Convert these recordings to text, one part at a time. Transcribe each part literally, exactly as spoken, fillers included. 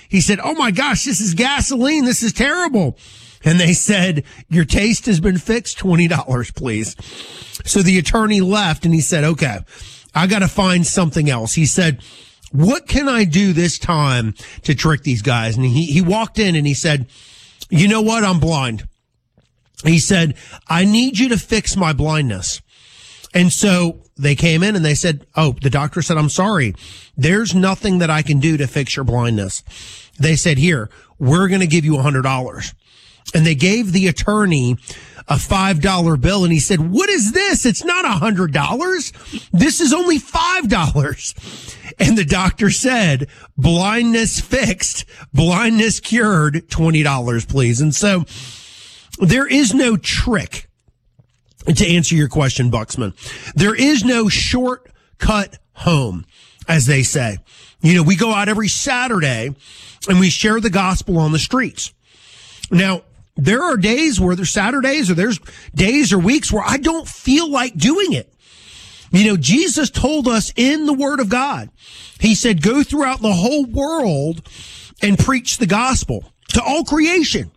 He said, oh my gosh, this is gasoline. This is terrible. And they said, your taste has been fixed. twenty dollars, please. So the attorney left and he said, okay, I got to find something else. He said, what can I do this time to trick these guys? And he, he walked in and he said, you know what? I'm blind. He said, I need you to fix my blindness. And so they came in and they said, oh, the doctor said, I'm sorry. There's nothing that I can do to fix your blindness. They said, here, we're going to give you a hundred dollars. And they gave the attorney a five dollar bill. And he said, what is this? It's not a hundred dollars. This is only five dollars. And the doctor said, blindness fixed, blindness cured, twenty dollars, please. And so there is no trick. To answer your question, Bucksman, there is no shortcut home, as they say. You know, we go out every Saturday and we share the gospel on the streets. Now, there are days where there's Saturdays or there's days or weeks where I don't feel like doing it. You know, Jesus told us in the Word of God, he said, go throughout the whole world and preach the gospel to all creation.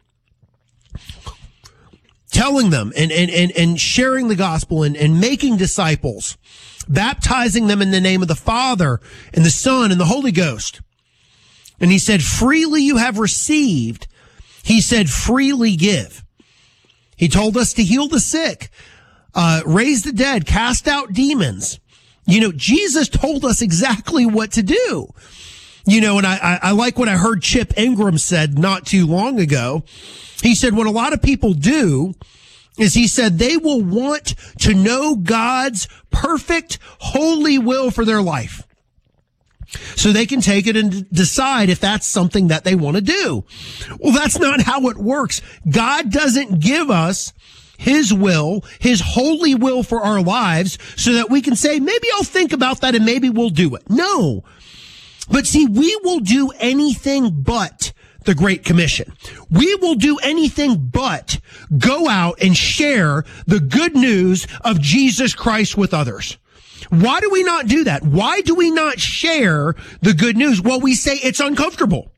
Telling them and, and, and, and sharing the gospel and, and making disciples, baptizing them in the name of the Father and the Son and the Holy Ghost. And he said, freely you have received. He said, freely give. He told us to heal the sick, uh, raise the dead, cast out demons. You know, Jesus told us exactly what to do. You know, and I, I, I like what I heard Chip Ingram said not too long ago. He said what a lot of people do is he said they will want to know God's perfect, holy will for their life. So they can take it and decide if that's something that they want to do. Well, that's not how it works. God doesn't give us his will, his holy will for our lives so that we can say, maybe I'll think about that and maybe we'll do it. No. But see, we will do anything but the Great Commission. We will do anything but go out and share the good news of Jesus Christ with others. Why do we not do that? Why do we not share the good news? Well, we say it's uncomfortable.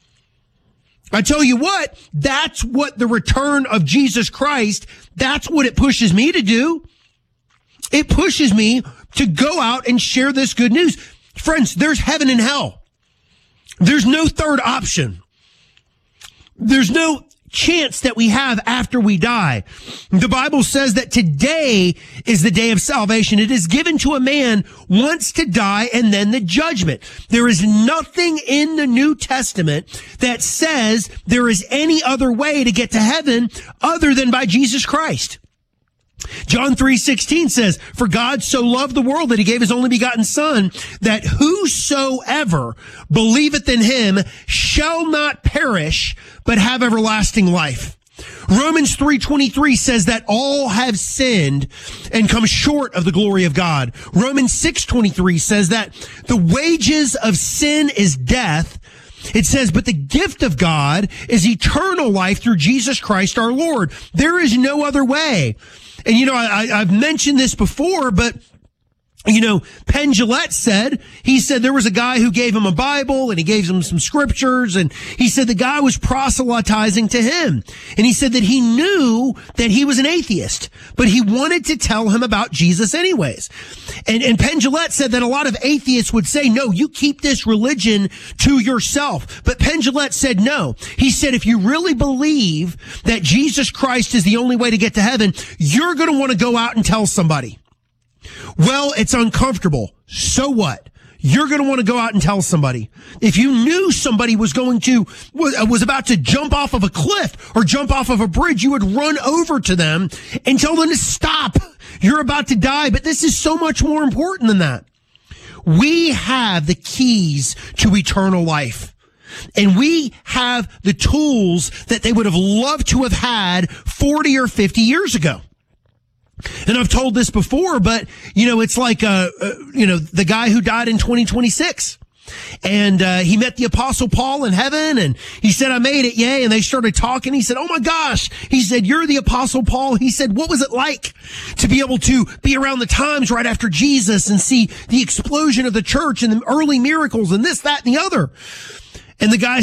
I tell you what, that's what the return of Jesus Christ, that's what it pushes me to do. It pushes me to go out and share this good news. Friends, there's heaven and hell. There's no third option. There's no chance that we have after we die. The Bible says that today is the day of salvation. It is given to a man once to die and then the judgment. There is nothing in the New Testament that says there is any other way to get to heaven other than by Jesus Christ. John three sixteen says, for God so loved the world that he gave his only begotten son, that whosoever believeth in him shall not perish, but have everlasting life. Romans three twenty-three says that all have sinned and come short of the glory of God. Romans six twenty-three says that the wages of sin is death. It says, but the gift of God is eternal life through Jesus Christ our Lord. There is no other way. And, you know, I, I've mentioned this before, but, you know, Penn Jillette said, he said there was a guy who gave him a Bible and he gave him some scriptures, and he said the guy was proselytizing to him. And he said that he knew that he was an atheist, but he wanted to tell him about Jesus anyways. And, and Penn Jillette said that a lot of atheists would say, no, you keep this religion to yourself. But Penn Jillette said no. He said, if you really believe that Jesus Christ is the only way to get to heaven, you're going to want to go out and tell somebody. Well, it's uncomfortable. So what? You're going to want to go out and tell somebody. If you knew somebody was going to, was about to jump off of a cliff or jump off of a bridge, you would run over to them and tell them to stop. You're about to die. But this is so much more important than that. We have the keys to eternal life. And we have the tools that they would have loved to have had forty or fifty years ago. And I've told this before, but, you know, it's like, uh, uh you know, the guy who died in twenty twenty-six. And, uh, he met the Apostle Paul in heaven and he said, I made it, yay. And they started talking. He said, oh my gosh. He said, you're the Apostle Paul. He said, what was it like to be able to be around the times right after Jesus and see the explosion of the church and the early miracles and this, that, and the other? And the guy